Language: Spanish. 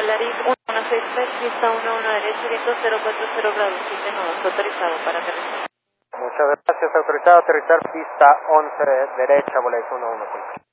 Polaris 163, pista 11 derecha, viento 040 grados, 7 nodos, autorizado para aterrizar. Muchas gracias, autorizado a aterrizar pista 11 derecha, Volaris 116.